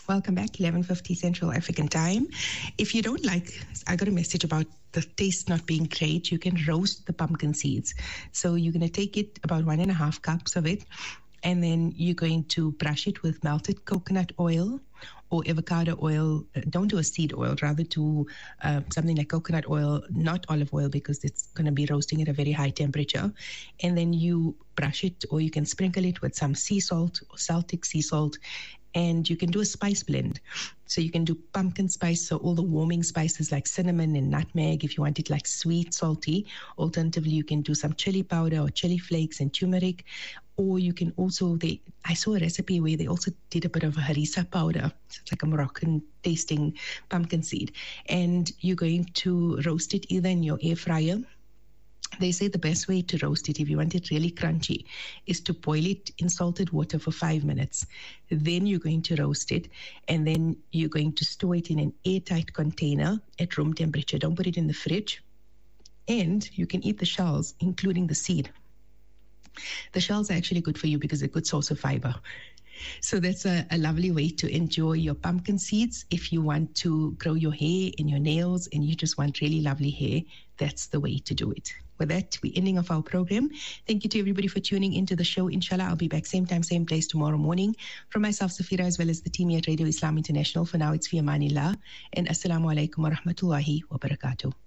Welcome back, 11:50 Central African Time. If you don't like, I got a message about the taste not being great, you can roast the pumpkin seeds. So you're going to take it, about 1.5 cups of it, and then you're going to brush it with melted coconut oil or avocado oil. Don't do a seed oil, rather do something like coconut oil, not olive oil, because it's going to be roasting at a very high temperature. And then you brush it, or you can sprinkle it with some sea salt or Celtic sea salt. And you can do a spice blend. So you can do pumpkin spice, so all the warming spices like cinnamon and nutmeg if you want it like sweet, salty. Alternatively, you can do some chili powder or chili flakes and turmeric. Or you can also, I saw a recipe where they also did a bit of harissa powder. So it's like a Moroccan tasting pumpkin seed. And you're going to roast it either in your air fryer. They say the best way to roast it, if you want it really crunchy, is to boil it in salted water for 5 minutes. Then you're going to roast it, and then you're going to store it in an airtight container at room temperature. Don't put it in the fridge. And you can eat the shells, including the seed. The shells are actually good for you because they're a good source of fiber. So that's a lovely way to enjoy your pumpkin seeds. If you want to grow your hair and your nails and you just want really lovely hair, that's the way to do it. With that, we're ending off our program. Thank you to everybody for tuning into the show. Inshallah, I'll be back same time, same place tomorrow morning. From myself, Safira, as well as the team here at Radio Islam International. For now, it's fi amanillah. And assalamu alaikum wa rahmatullahi wa barakatuh.